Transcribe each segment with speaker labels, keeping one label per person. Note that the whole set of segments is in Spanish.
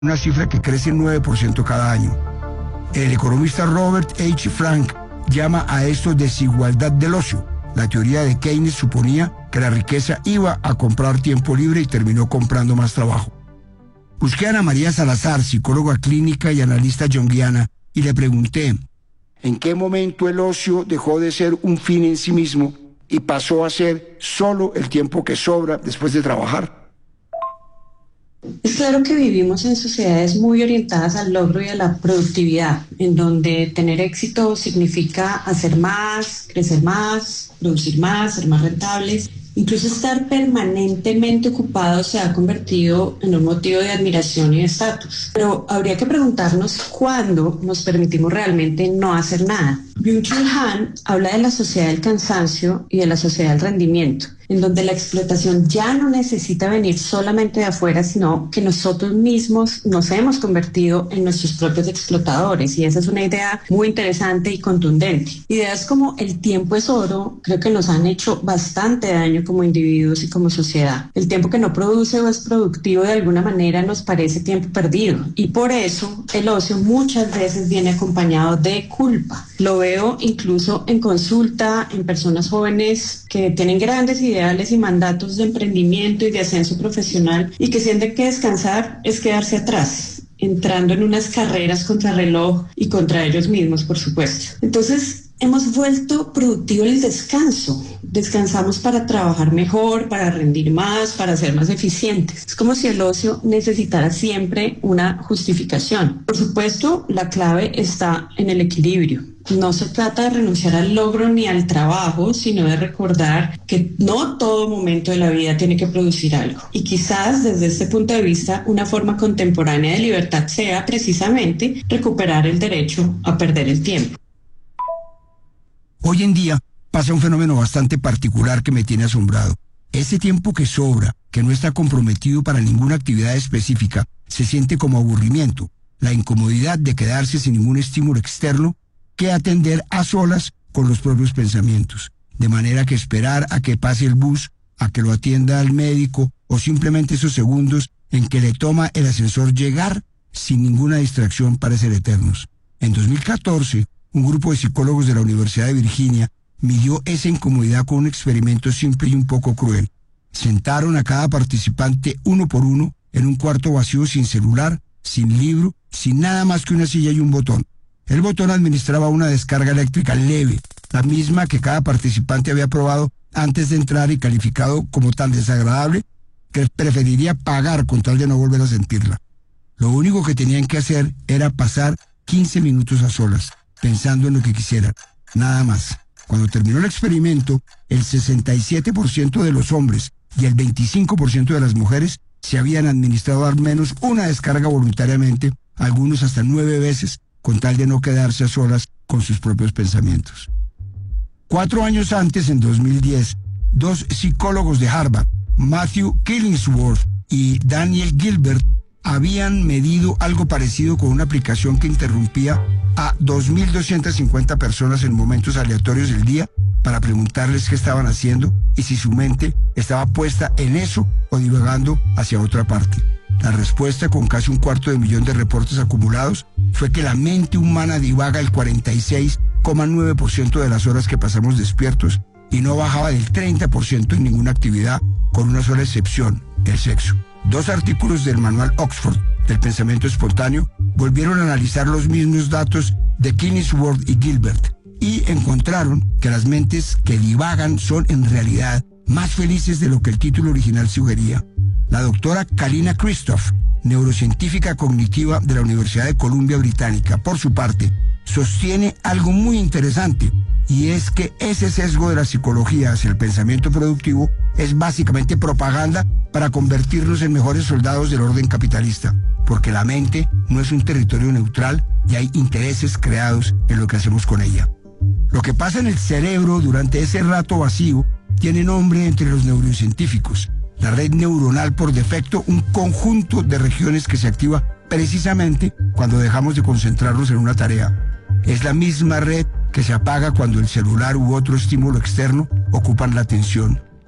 Speaker 1: una cifra que crece 9% cada año. El economista Robert H. Frank llama a esto desigualdad del ocio. La teoría de Keynes suponía que la riqueza iba a comprar tiempo libre y terminó comprando más trabajo. Busqué a Ana María Salazar, psicóloga clínica y analista junguiana, y le pregunté, ¿en qué momento el ocio dejó de ser un fin en sí mismo y pasó a ser solo el tiempo que sobra después de trabajar?
Speaker 2: Es claro que vivimos en sociedades muy orientadas al logro y a la productividad, en donde tener éxito significa hacer más, crecer más, producir más, ser más rentables. Incluso estar permanentemente ocupado se ha convertido en un motivo de admiración y de estatus. Pero habría que preguntarnos cuándo nos permitimos realmente no hacer nada. Byung-Chul Han habla de la sociedad del cansancio y de la sociedad del rendimiento, en donde la explotación ya no necesita venir solamente de afuera, sino que nosotros mismos nos hemos convertido en nuestros propios explotadores. Y esa es una idea muy interesante y contundente. Ideas como el tiempo es oro creo que nos han hecho bastante daño como individuos y como sociedad. El tiempo que no produce o es productivo de alguna manera nos parece tiempo perdido. Y por eso el ocio muchas veces viene acompañado de culpa. Lo veo incluso en consulta, en personas jóvenes que tienen grandes ideales y mandatos de emprendimiento y de ascenso profesional y que sienten que descansar es quedarse atrás, entrando en unas carreras contra reloj y contra ellos mismos, por supuesto. Entonces, hemos vuelto productivo el descanso. Descansamos para trabajar mejor, para rendir más, para ser más eficientes. Es como si el ocio necesitara siempre una justificación. Por supuesto, la clave está en el equilibrio. No se trata de renunciar al logro ni al trabajo, sino de recordar que no todo momento de la vida tiene que producir algo. Y quizás desde este punto de vista, una forma contemporánea de libertad sea precisamente recuperar el derecho a perder el tiempo.
Speaker 1: Hoy en día pasa un fenómeno bastante particular que me tiene asombrado. Ese tiempo que sobra, que no está comprometido para ninguna actividad específica, se siente como aburrimiento, la incomodidad de quedarse sin ningún estímulo externo que atender a solas con los propios pensamientos. De manera que esperar a que pase el bus, a que lo atienda el médico o simplemente esos segundos en que le toma el ascensor llegar sin ninguna distracción parecen eternos. En 2014, un grupo de psicólogos de la Universidad de Virginia midió esa incomodidad con un experimento simple y un poco cruel. Sentaron a cada participante uno por uno en un cuarto vacío sin celular, sin libro, sin nada más que una silla y un botón. El botón administraba una descarga eléctrica leve, la misma que cada participante había probado antes de entrar y calificado como tan desagradable que preferiría pagar con tal de no volver a sentirla. Lo único que tenían que hacer era pasar 15 minutos a solas, pensando en lo que quisieran, nada más. Cuando terminó el experimento, el 67% de los hombres y el 25% de las mujeres se habían administrado al menos una descarga voluntariamente, algunos hasta 9 veces, con tal de no quedarse a solas con sus propios pensamientos. 4 años antes, en 2010, 2 psicólogos de Harvard, Matthew Killingsworth y Daniel Gilbert, habían medido algo parecido con una aplicación que interrumpía a 2.250 personas en momentos aleatorios del día para preguntarles qué estaban haciendo y si su mente estaba puesta en eso o divagando hacia otra parte. La respuesta, con casi 250.000 de reportes acumulados, fue que la mente humana divaga el 46,9% de las horas que pasamos despiertos y no bajaba del 30% en ninguna actividad, con una sola excepción, el sexo. 2 artículos del manual Oxford del pensamiento espontáneo volvieron a analizar los mismos datos de Killingsworth y Gilbert y encontraron que las mentes que divagan son en realidad más felices de lo que el título original sugería. La doctora Kalina Christoph, neurocientífica cognitiva de la Universidad de Columbia Británica, por su parte, sostiene algo muy interesante, y es que ese sesgo de la psicología hacia el pensamiento productivo es básicamente propaganda para convertirnos en mejores soldados del orden capitalista, porque la mente no es un territorio neutral y hay intereses creados en lo que hacemos con ella. Lo que pasa en el cerebro durante ese rato vacío tiene nombre entre los neurocientíficos. La red neuronal por defecto, un conjunto de regiones que se activa precisamente cuando dejamos de concentrarnos en una tarea. Es la misma red que se apaga cuando el celular u otro estímulo externo ocupan la atención.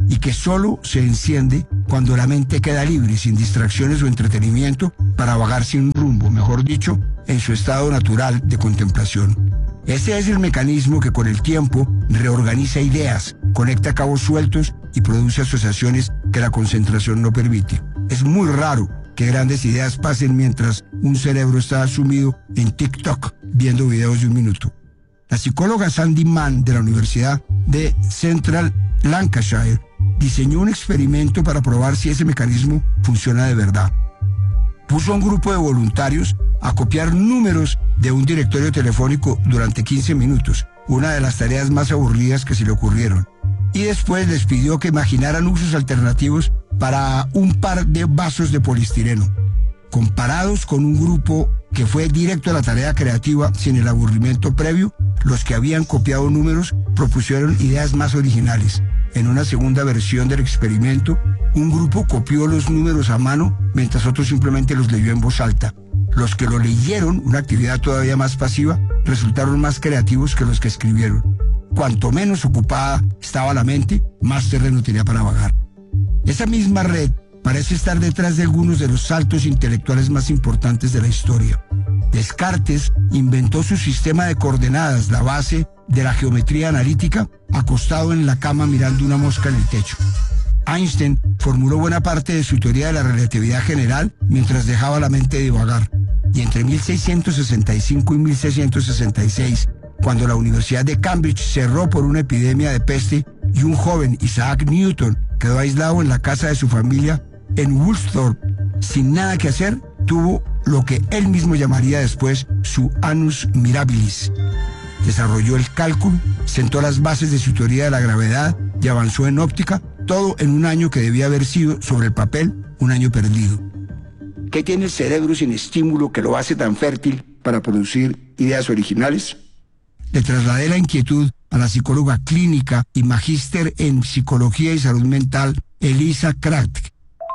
Speaker 1: y que solo se enciende cuando la mente queda libre, sin distracciones o entretenimiento, para vagar sin rumbo, mejor dicho, en su estado natural de contemplación. Ese es el mecanismo que con el tiempo reorganiza ideas, conecta cabos sueltos y produce asociaciones que la concentración no permite. Es muy raro que grandes ideas pasen mientras un cerebro está sumido en TikTok viendo videos de un minuto. La psicóloga Sandy Mann de la Universidad de Central Lancashire diseñó un experimento para probar si ese mecanismo funciona de verdad. Puso a un grupo de voluntarios a copiar números de un directorio telefónico durante 15 minutos, una de las tareas más aburridas que se le ocurrieron. Y después les pidió que imaginaran usos alternativos para un par de vasos de polistireno. Comparados con un grupo que fue directo a la tarea creativa sin el aburrimiento previo, los que habían copiado números propusieron ideas más originales. En una segunda versión del experimento, un grupo copió los números a mano, mientras otros simplemente los leyó en voz alta. Los que lo leyeron, una actividad todavía más pasiva, resultaron más creativos que los que escribieron. Cuanto menos ocupada estaba la mente, más terreno tenía para vagar. Esa misma red parece estar detrás de algunos de los saltos intelectuales más importantes de la historia. Descartes inventó su sistema de coordenadas, la base de la geometría analítica, acostado en la cama mirando una mosca en el techo. Einstein formuló buena parte de su teoría de la relatividad general mientras dejaba la mente divagar. Y entre 1665 y 1666, cuando la Universidad de Cambridge cerró por una epidemia de peste y un joven, Isaac Newton, quedó aislado en la casa de su familia en Woolsthorpe, sin nada que hacer, tuvo lo que él mismo llamaría después su annus mirabilis. Desarrolló el cálculo, sentó las bases de su teoría de la gravedad y avanzó en óptica, todo en un año que debía haber sido, sobre el papel, un año perdido. ¿Qué tiene el cerebro sin estímulo que lo hace tan fértil para producir ideas originales? Le trasladé la inquietud a la psicóloga clínica y magíster en psicología y salud mental, Elisa Crack.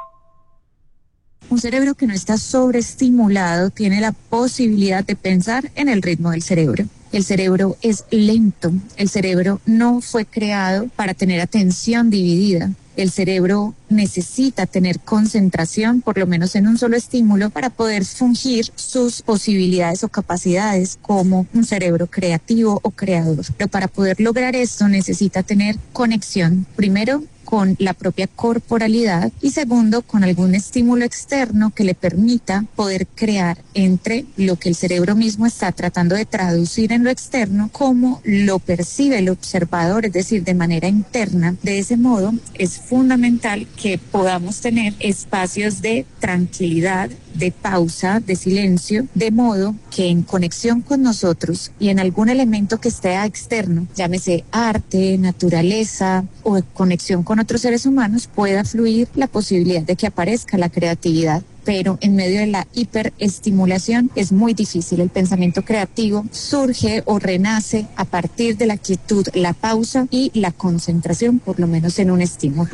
Speaker 3: Un cerebro que no está sobreestimulado tiene la posibilidad de pensar en el ritmo del cerebro. El cerebro es lento. El cerebro no fue creado para tener atención dividida. El cerebro necesita tener concentración, por lo menos en un solo estímulo, para poder fungir sus posibilidades o capacidades como un cerebro creativo o creador. Pero para poder lograr esto necesita tener conexión, primero con la propia corporalidad y segundo con algún estímulo externo que le permita poder crear entre lo que el cerebro mismo está tratando de traducir en lo externo, cómo lo percibe el observador, es decir, de manera interna. De ese modo es fundamental que podamos tener espacios de tranquilidad, de pausa, de silencio, de modo que en conexión con nosotros y en algún elemento que esté externo, llámese arte, naturaleza o conexión con otros seres humanos, pueda fluir la posibilidad de que aparezca la creatividad. Pero en medio de la hiperestimulación es muy difícil. El pensamiento creativo surge o renace a partir de la quietud, la pausa y la concentración, por lo menos en un estímulo.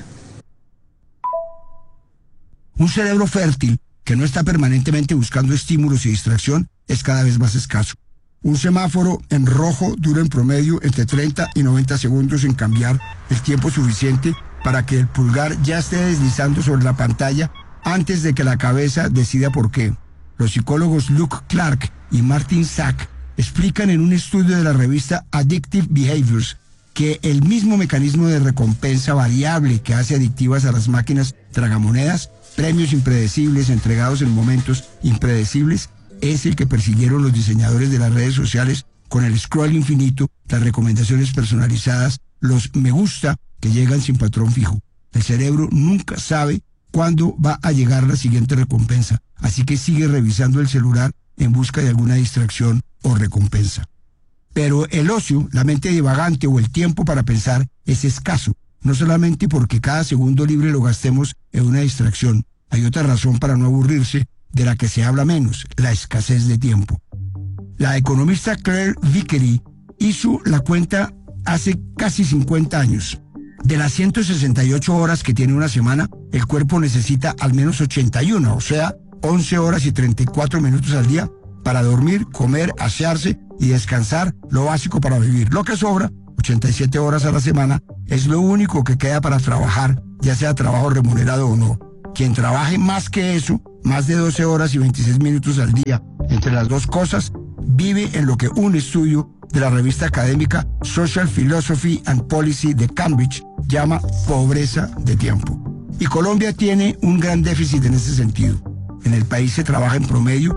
Speaker 1: Un cerebro fértil que no está permanentemente buscando estímulos y distracción es cada vez más escaso. Un semáforo en rojo dura en promedio entre 30 y 90 segundos en cambiar el tiempo suficiente para que el pulgar ya esté deslizando sobre la pantalla antes de que la cabeza decida por qué. Los psicólogos Luke Clark y Martin Sack explican en un estudio de la revista Addictive Behaviors que el mismo mecanismo de recompensa variable que hace adictivas a las máquinas tragamonedas, premios impredecibles entregados en momentos impredecibles, es el que persiguieron los diseñadores de las redes sociales con el scroll infinito, las recomendaciones personalizadas, los me gusta que llegan sin patrón fijo. El cerebro nunca sabe cuándo va a llegar la siguiente recompensa, así que sigue revisando el celular en busca de alguna distracción o recompensa. Pero el ocio, la mente divagante o el tiempo para pensar es escaso, no solamente porque cada segundo libre lo gastemos en una distracción. Hay otra razón para no aburrirse, de la que se habla menos, la escasez de tiempo. La economista Claire Vickery hizo la cuenta hace casi 50 años. De las 168 horas que tiene una semana, el cuerpo necesita al menos 81, o sea, 11 horas y 34 minutos al día para dormir, comer, asearse y descansar, lo básico para vivir. Lo que sobra, 87 horas a la semana, es lo único que queda para trabajar, ya sea trabajo remunerado o no. Quien trabaje más que eso, más de 12 horas y 26 minutos al día, entre las dos cosas, vive en lo que un estudio de la revista académica Social Philosophy and Policy de Cambridge llama pobreza de tiempo. Y Colombia tiene un gran déficit en ese sentido. En el país se trabaja en promedio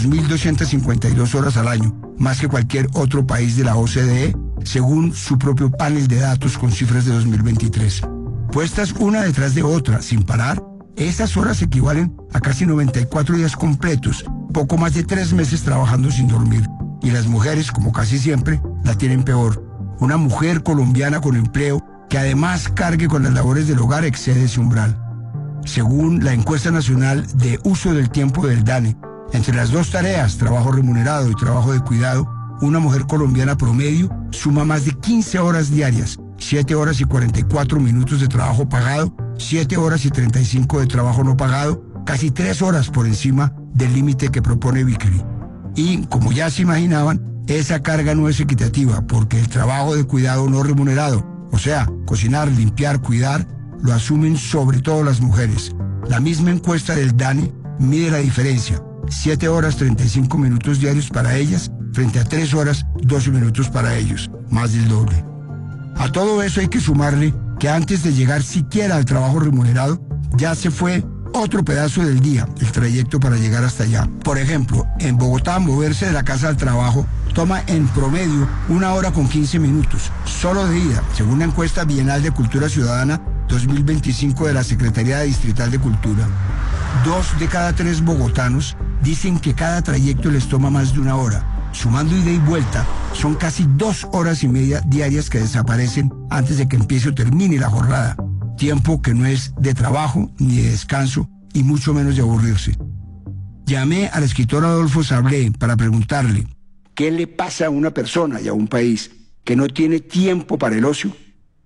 Speaker 1: 2.252 horas al año, más que cualquier otro país de la OCDE, según su propio panel de datos con cifras de 2023. Puestas una detrás de otra, sin parar, esas horas equivalen a casi 94 días completos, poco más de 3 meses trabajando sin dormir. Y las mujeres, como casi siempre, la tienen peor. Una mujer colombiana con empleo que además cargue con las labores del hogar excede ese umbral. Según la encuesta nacional de uso del tiempo del DANE, entre las dos tareas, trabajo remunerado y trabajo de cuidado, una mujer colombiana promedio suma más de 15 horas diarias, 7 horas y 44 minutos de trabajo pagado, 7 horas y 35 de trabajo no pagado, casi 3 horas por encima del límite que propone Vickery. Y, como ya se imaginaban, esa carga no es equitativa porque el trabajo de cuidado no remunerado, o sea, cocinar, limpiar, cuidar, lo asumen sobre todo las mujeres. La misma encuesta del DANE mide la diferencia, 7 horas 35 minutos diarios para ellas frente a 3 horas 12 minutos para ellos, más del doble. A todo eso hay que sumarle que antes de llegar siquiera al trabajo remunerado, ya se fue otro pedazo del día, el trayecto para llegar hasta allá. Por ejemplo, en Bogotá, moverse de la casa al trabajo toma en promedio 1 hora con 15 minutos, solo de ida, según la encuesta bienal de Cultura Ciudadana 2025 de la Secretaría Distrital de Cultura. 2 de cada 3 bogotanos dicen que cada trayecto les toma más de 1 hora. Sumando ida y vuelta, son casi 2 horas y media diarias que desaparecen antes de que empiece o termine la jornada. Tiempo que no es de trabajo ni de descanso y mucho menos de aburrirse. Llamé al escritor Adolfo Sablé para preguntarle ¿qué le pasa a una persona y a un país que no tiene tiempo para el ocio?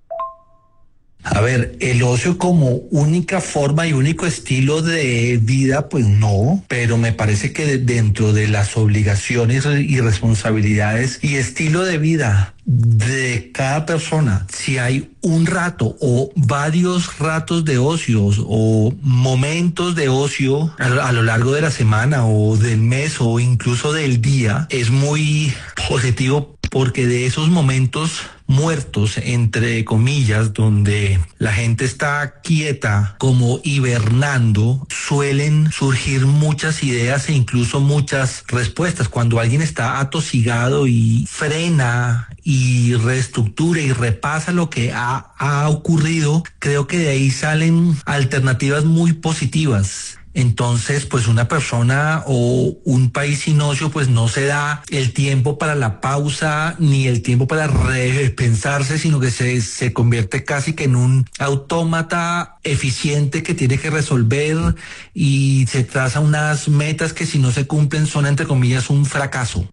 Speaker 4: A ver, el ocio como única forma y único estilo de vida, pues no, pero me parece que dentro de las obligaciones y responsabilidades y estilo de vida de cada persona, si hay un rato o varios ratos de ocios o momentos de ocio a lo largo de la semana o del mes o incluso del día, es muy positivo porque de esos momentos muertos, entre comillas, donde la gente está quieta, como hibernando, suelen surgir muchas ideas e incluso muchas respuestas. Cuando alguien está atosigado y frena y reestructura y repasa lo que ha ocurrido, creo que de ahí salen alternativas muy positivas. Entonces, pues una persona o un país sin ocio, pues no se da el tiempo para la pausa ni el tiempo para repensarse, sino que se convierte casi que en un autómata eficiente que tiene que resolver y se traza unas metas que si no se cumplen son, entre comillas, un fracaso.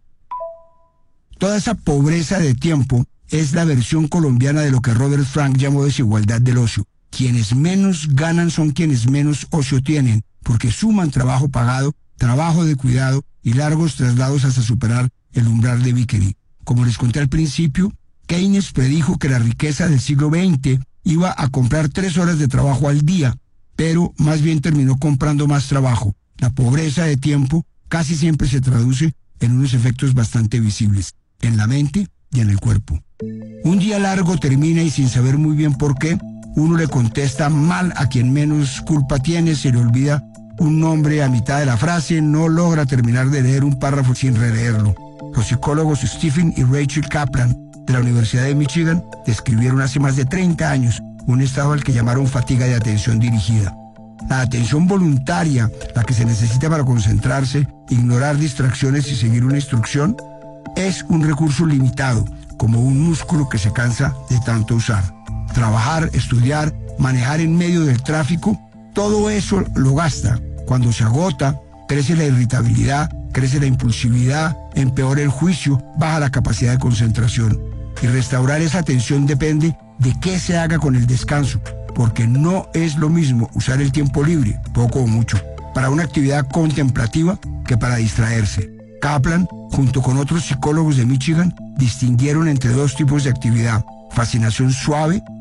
Speaker 1: Toda esa pobreza de tiempo es la versión colombiana de lo que Robert Frank llamó desigualdad del ocio. Quienes menos ganan son quienes menos ocio tienen, porque suman trabajo pagado, trabajo de cuidado y largos traslados hasta superar el umbral de Vickery. Como les conté al principio, Keynes predijo que la riqueza del siglo XX iba a comprar 3 horas de trabajo al día, pero más bien terminó comprando más trabajo. La pobreza de tiempo casi siempre se traduce en unos efectos bastante visibles, en la mente y en el cuerpo. Un día largo termina y sin saber muy bien por qué, uno le contesta mal a quien menos culpa tiene, se le olvida un nombre a mitad de la frase, no logra terminar de leer un párrafo sin releerlo. Los psicólogos Stephen y Rachel Kaplan de la Universidad de Michigan describieron hace más de 30 años un estado al que llamaron fatiga de atención dirigida. La atención voluntaria, la que se necesita para concentrarse, ignorar distracciones y seguir una instrucción, es un recurso limitado, como un músculo que se cansa de tanto usar. Trabajar, estudiar, manejar en medio del tráfico, todo eso lo gasta. Cuando se agota, crece la irritabilidad, crece la impulsividad, empeora el juicio, baja la capacidad de concentración. Y restaurar esa atención depende de qué se haga con el descanso, porque no es lo mismo usar el tiempo libre, poco o mucho, para una actividad contemplativa que para distraerse. Kaplan, junto con otros psicólogos de Michigan, distinguieron entre 2 tipos de actividad: fascinación suave,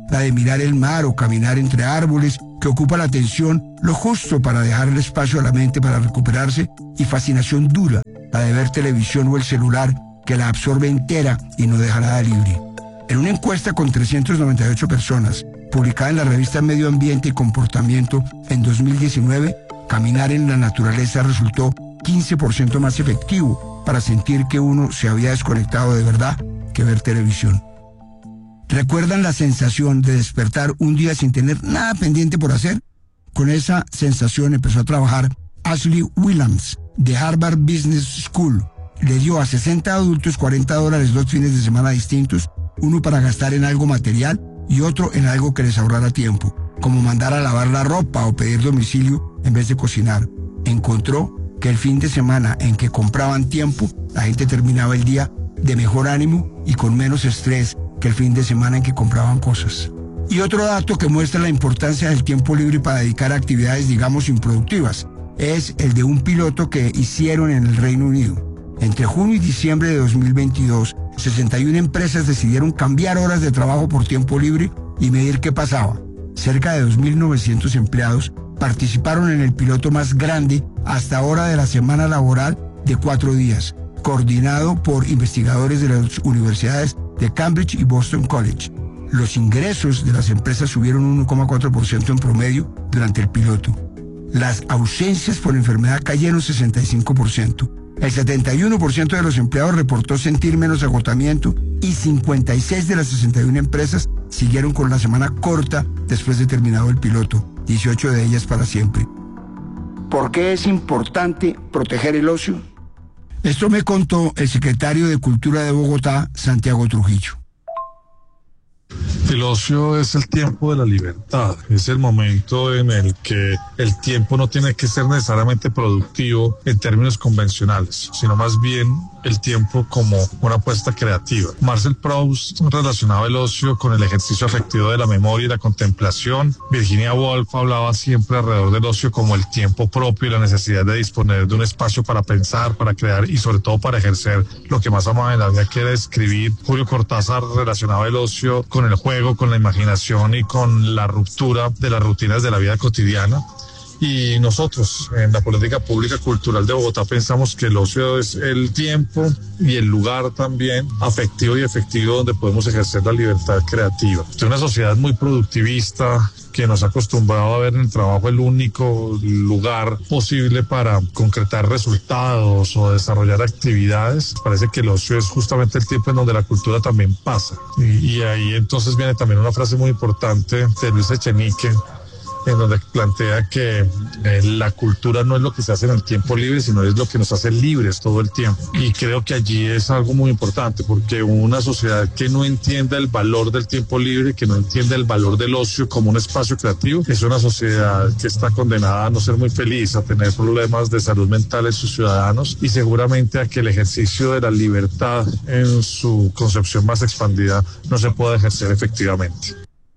Speaker 1: la de mirar el mar o caminar entre árboles, que ocupa la atención lo justo para dejar el espacio a la mente para recuperarse, y fascinación dura, la de ver televisión o el celular, que la absorbe entera y no deja nada libre. En una encuesta con 398 personas, publicada en la revista Medio Ambiente y Comportamiento en 2019, caminar en la naturaleza resultó 15% más efectivo para sentir que uno se había desconectado de verdad que ver televisión. ¿Recuerdan la sensación de despertar un día sin tener nada pendiente por hacer? Con esa sensación empezó a trabajar Ashley Williams, de Harvard Business School. Le dio a 60 adultos $40 2 fines de semana distintos, uno para gastar en algo material y otro en algo que les ahorrara tiempo, como mandar a lavar la ropa o pedir domicilio en vez de cocinar. Encontró que el fin de semana en que compraban tiempo, la gente terminaba el día de mejor ánimo y con menos estrés que el fin de semana en que compraban cosas. Y otro dato que muestra la importancia del tiempo libre para dedicar a actividades, digamos, improductivas, es el de un piloto que hicieron en el Reino Unido. Entre junio y diciembre de 2022, 61 empresas decidieron cambiar horas de trabajo por tiempo libre y medir qué pasaba. Cerca de 2.900 empleados participaron en el piloto más grande hasta ahora de la semana laboral de 4 días, coordinado por investigadores de las universidades de Cambridge y Boston College. Los ingresos de las empresas subieron 1,4% en promedio durante el piloto. Las ausencias por enfermedad cayeron 65%. El 71% de los empleados reportó sentir menos agotamiento y 56 de las 61 empresas siguieron con la semana corta después de terminado el piloto, 18 de ellas para siempre. ¿Por qué es importante proteger el ocio? Esto me contó el secretario de Cultura de Bogotá, Santiago Trujillo.
Speaker 5: El ocio es el tiempo de la libertad, es el momento en el que el tiempo no tiene que ser necesariamente productivo en términos convencionales, sino más bien el tiempo como una apuesta creativa. Marcel Proust relacionaba el ocio con el ejercicio afectivo de la memoria y la contemplación. Virginia Woolf hablaba siempre alrededor del ocio como el tiempo propio y la necesidad de disponer de un espacio para pensar, para crear y sobre todo para ejercer lo que más amaba en la vida, que era escribir. Julio Cortázar relacionaba el ocio con el juego, con la imaginación y con la ruptura de las rutinas de la vida cotidiana. Y nosotros, en la política pública cultural de Bogotá, pensamos que el ocio es el tiempo y el lugar también afectivo y efectivo donde podemos ejercer la libertad creativa. Es una sociedad muy productivista que nos ha acostumbrado a ver en el trabajo el único lugar posible para concretar resultados o desarrollar actividades. Parece que el ocio es justamente el tiempo en donde la cultura también pasa. Y ahí entonces viene también una frase muy importante de Luis Echenique, en donde plantea que la cultura no es lo que se hace en el tiempo libre, sino es lo que nos hace libres todo el tiempo. Y creo que allí es algo muy importante, porque una sociedad que no entienda el valor del tiempo libre, que no entienda el valor del ocio como un espacio creativo, es una sociedad que está condenada a no ser muy feliz, a tener problemas de salud mental en sus ciudadanos y seguramente a que el ejercicio de la libertad en su concepción más expandida no se pueda ejercer efectivamente.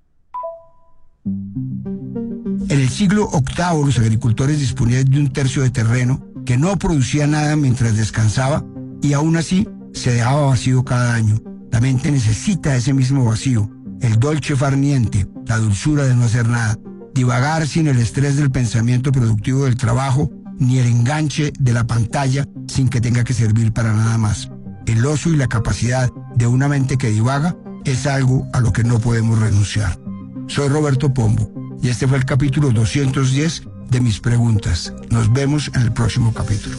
Speaker 1: En el siglo VIII, los agricultores disponían de un tercio de terreno que no producía nada mientras descansaba y aún así se dejaba vacío cada año. La mente necesita ese mismo vacío, el dolce far niente, la dulzura de no hacer nada, divagar sin el estrés del pensamiento productivo del trabajo ni el enganche de la pantalla sin que tenga que servir para nada más. El ocio y la capacidad de una mente que divaga es algo a lo que no podemos renunciar. Soy Roberto Pombo y este fue el capítulo 210 de Mis Preguntas. Nos vemos en el próximo capítulo.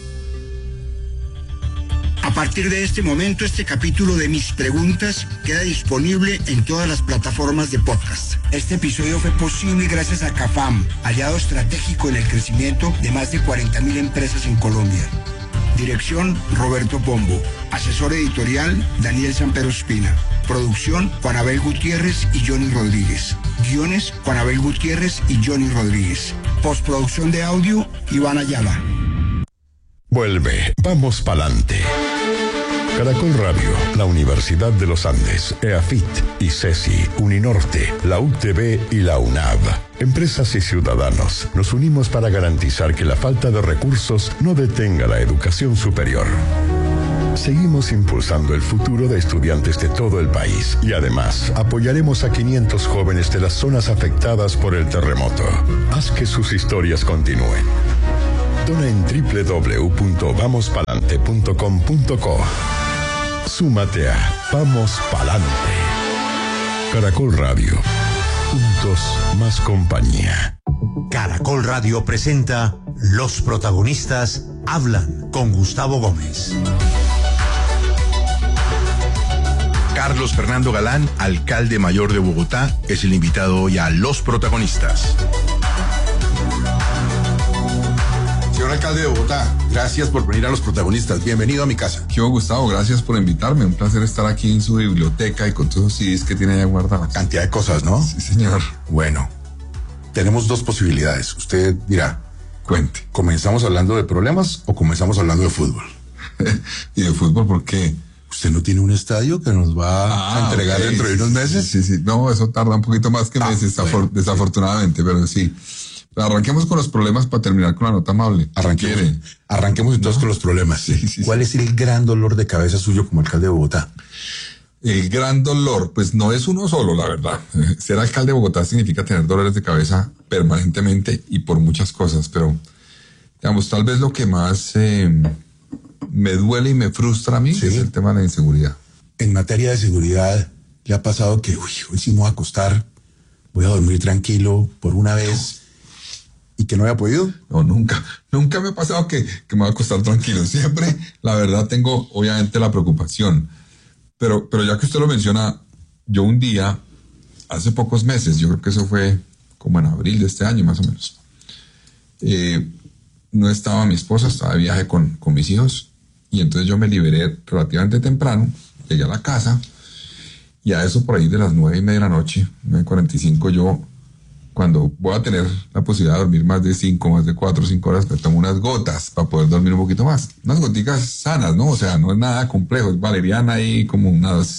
Speaker 1: A partir de este momento, este capítulo de Mis Preguntas queda disponible en todas las plataformas de podcast. Este episodio fue posible gracias a CAFAM, aliado estratégico en el crecimiento de más de 40.000 empresas en Colombia. Dirección, Roberto Pombo. Asesor editorial, Daniel Sampero Espina. Producción, Juan Abel Gutiérrez y Johnny Rodríguez. Guiones, Juan Abel Gutiérrez y Johnny Rodríguez. Postproducción de audio, Iván Ayala.
Speaker 6: Vuelve, vamos pa'lante. Caracol Radio, la Universidad de los Andes, EAFIT, ICESI, Uninorte, la UTB y la UNAV. Empresas y ciudadanos, nos unimos para garantizar que la falta de recursos no detenga la educación superior. Seguimos impulsando el futuro de estudiantes de todo el país y además apoyaremos a 500 jóvenes de las zonas afectadas por el terremoto. Haz que sus historias continúen. Dona en www.vamospalante.com.co. Súmate a Vamos Palante. Caracol Radio. Juntos más compañía.
Speaker 7: Caracol Radio presenta Los protagonistas hablan con Gustavo Gómez.
Speaker 8: Carlos Fernando Galán, alcalde mayor de Bogotá, es el invitado hoy a Los protagonistas. Señor alcalde de Bogotá, gracias por venir a Los protagonistas. Bienvenido a mi casa.
Speaker 9: Yo, Gustavo, gracias por invitarme. Un placer estar aquí en su biblioteca y con todos los CDs que tiene allá guardados.
Speaker 8: Cantidad de cosas, ¿no?
Speaker 9: Sí, señor.
Speaker 8: Bueno, tenemos dos posibilidades. Usted dirá,
Speaker 9: cuente.
Speaker 8: ¿Comenzamos hablando de problemas o comenzamos hablando de fútbol?
Speaker 9: ¿Y de fútbol por qué?
Speaker 8: ¿Usted no tiene un estadio que nos va a entregar dentro de unos meses?
Speaker 9: Sí. No, eso tarda un poquito más que meses, bueno. Desafortunadamente, pero sí. Arranquemos con los problemas para terminar con la nota amable.
Speaker 8: Arranquemos entonces con los problemas.
Speaker 9: Sí.
Speaker 8: ¿Cuál es el gran dolor de cabeza suyo como alcalde de Bogotá?
Speaker 9: El gran dolor, pues no es uno solo, la verdad. Ser alcalde de Bogotá significa tener dolores de cabeza permanentemente y por muchas cosas, pero digamos, tal vez lo que más me duele y me frustra a mí es el tema de la inseguridad.
Speaker 8: En materia de seguridad, ¿le ha pasado que hoy sí me voy a acostar, voy a dormir tranquilo por una vez y que no haya podido?
Speaker 9: No, nunca me ha pasado que me voy a acostar tranquilo. Siempre, la verdad, tengo obviamente la preocupación. Pero ya que usted lo menciona, yo un día, hace pocos meses, yo creo que eso fue como en abril de este año más o menos, no estaba mi esposa, estaba de viaje con mis hijos, y entonces yo me liberé relativamente temprano, llegué a la casa, y a eso por ahí de las 9:30 de la noche, 9:45, yo, cuando voy a tener la posibilidad de dormir más de 4 o 5 horas, me tomo unas gotas para poder dormir un poquito más. Unas goticas sanas, ¿no? O sea, no es nada complejo, es valeriana y como una dosis.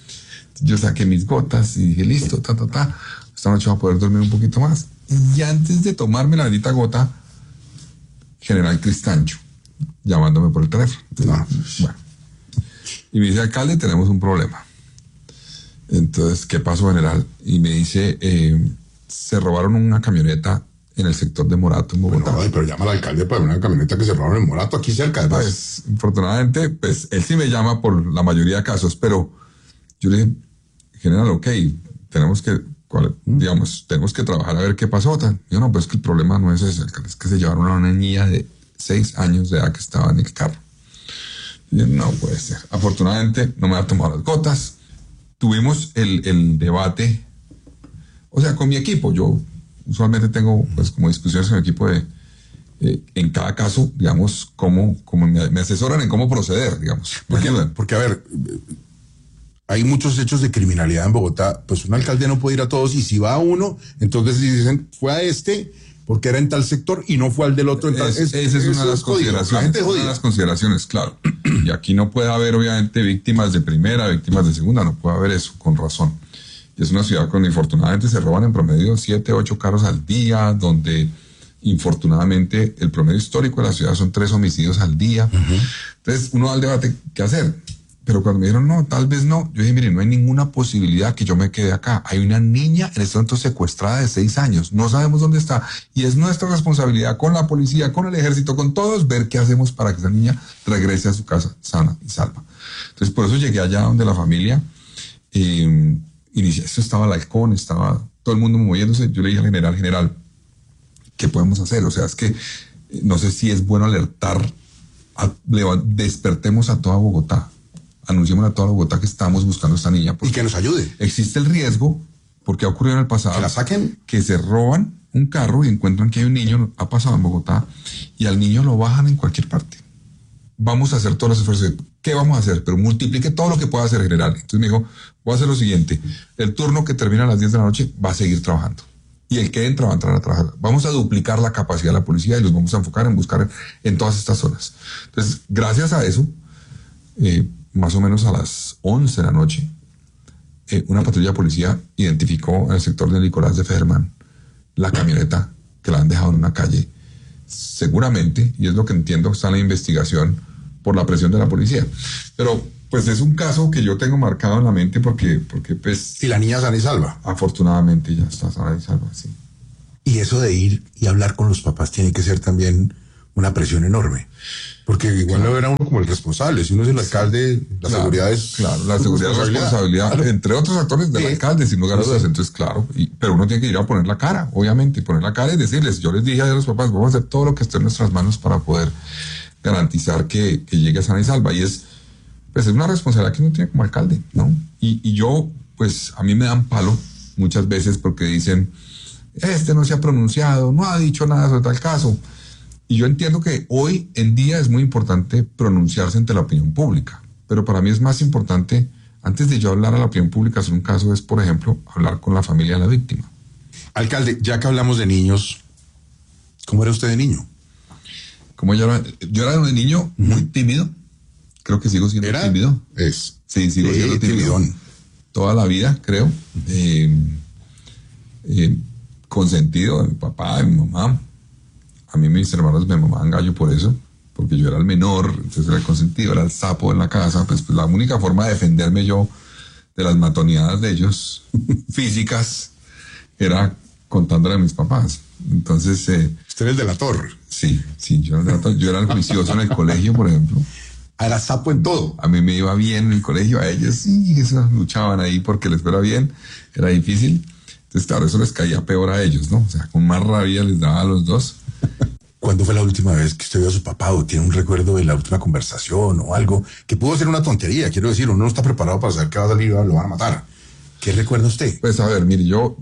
Speaker 9: Yo saqué mis gotas y dije, listo, esta noche voy a poder dormir un poquito más. Y antes de tomarme la bendita gota, General Cristancho, llamándome por el teléfono. Entonces, bueno. Y me dice, alcalde, tenemos un problema. Entonces, ¿qué pasó, general? Y me dice, se robaron una camioneta en el sector de Morato, en Bogotá.
Speaker 8: Bueno, pero llama al alcalde para una camioneta que se robaron en Morato, aquí cerca. Además.
Speaker 9: Pues, afortunadamente, pues, él sí me llama por la mayoría de casos, pero yo le dije, general, ok, tenemos que trabajar a ver qué pasó. Yo no, pues es que el problema no es ese, es que se llevaron a una niña de 6 años de edad que estaba en el carro. Y yo, no puede ser. Afortunadamente, no me ha tomado las gotas. Tuvimos el debate, o sea, con mi equipo. Yo usualmente tengo, pues, como discusiones con mi equipo en cada caso, digamos, cómo me asesoran en cómo proceder, digamos.
Speaker 8: Porque, a ver, hay muchos hechos de criminalidad en Bogotá, pues un alcalde no puede ir a todos, y si va a uno, entonces dicen, fue a este porque era en tal sector y no fue al del otro.
Speaker 9: Esa es una de las consideraciones. Una de las consideraciones, claro. Y aquí no puede haber, obviamente, víctimas de primera, víctimas de segunda, no puede haber eso, con razón. Y es una ciudad donde infortunadamente se roban en promedio 7, 8 carros al día, donde infortunadamente el promedio histórico de la ciudad son 3 homicidios al día. Entonces uno da el debate, ¿qué hacer? Pero cuando me dijeron, no, tal vez no, yo dije, mire, no hay ninguna posibilidad que yo me quede acá. Hay una niña en este momento secuestrada de 6 años, no sabemos dónde está, y es nuestra responsabilidad con la policía, con el ejército, con todos, ver qué hacemos para que esa niña regrese a su casa sana y salva. Entonces por eso llegué allá donde la familia, esto estaba el halcón, estaba todo el mundo moviéndose. Yo le dije al general, ¿qué podemos hacer? O sea, es que no sé si es bueno alertar, despertemos a toda Bogotá. Anunciamos a toda Bogotá que estamos buscando a esta niña.
Speaker 8: Y que nos ayude.
Speaker 9: Existe el riesgo, porque ha ocurrido en el pasado,
Speaker 8: que la saquen,
Speaker 9: que se roban un carro y encuentran que hay un niño, ha pasado en Bogotá, y al niño lo bajan en cualquier parte. Vamos a hacer todos los esfuerzos. ¿Qué vamos a hacer? Pero multiplique todo lo que pueda hacer, general. Entonces me dijo, voy a hacer lo siguiente, el turno que termina a las 10 de la noche va a seguir trabajando. Y el que entra va a entrar a trabajar. Vamos a duplicar la capacidad de la policía y los vamos a enfocar en buscar en todas estas zonas. Entonces, gracias a eso, más o menos a las 11 de la noche, una patrulla de policía identificó en el sector de Nicolás de Federman la camioneta que la han dejado en una calle. Seguramente, y es lo que entiendo, está en la investigación, por la presión de la policía. Pero pues es un caso que yo tengo marcado en la mente porque pues...
Speaker 8: Y la niña sana y salva.
Speaker 9: Afortunadamente ya está sana y salva, sí.
Speaker 8: Y eso de ir y hablar con los papás tiene que ser también una presión enorme. Porque igual no era uno como el responsable. Si uno es el alcalde, la seguridad es...
Speaker 9: Claro, la seguridad es responsabilidad, claro, entre otros actores del alcalde, sin lugar a dudas. Entonces, claro, pero uno tiene que ir a poner la cara, obviamente, poner la cara y decirles, yo les dije a los papás, vamos a hacer todo lo que esté en nuestras manos para poder garantizar que llegue sana y salva. Y es una responsabilidad que uno tiene como alcalde, ¿no? Y yo, pues, a mí me dan palo muchas veces porque dicen, no se ha pronunciado, no ha dicho nada sobre tal caso. Y yo entiendo que hoy en día es muy importante pronunciarse ante la opinión pública, pero para mí es más importante, antes de yo hablar a la opinión pública sobre un caso, es, por ejemplo, hablar con la familia de la víctima.
Speaker 8: Alcalde, ya que hablamos de niños, ¿cómo era usted de niño?
Speaker 9: Yo era un niño muy tímido, creo que sigo siendo tímido. Sí, sigo siendo tímido. Toda la vida, creo. Consentido de mi papá, de mi mamá. A mí mis hermanos me mamaban gallo por eso, porque yo era el menor, entonces era el consentido, era el sapo en la casa. Pues la única forma de defenderme yo de las matoneadas de ellos, físicas, era contándole a mis papás. Entonces...
Speaker 8: ¿Usted era el delator?
Speaker 9: Sí, yo era el juicioso en el colegio, por ejemplo.
Speaker 8: Era sapo en todo.
Speaker 9: A mí me iba bien en el colegio, a ellos sí, eso, luchaban ahí porque les fuera bien, era difícil. Entonces, claro, eso les caía peor a ellos, ¿no? O sea, con más rabia les daba a los dos.
Speaker 8: ¿Cuándo fue la última vez que usted vio a su papá o tiene un recuerdo de la última conversación o algo que pudo ser una tontería? Quiero decir, uno no está preparado para saber que va a salir y lo van a matar. ¿Qué recuerda usted?
Speaker 9: Pues a ver, mire, yo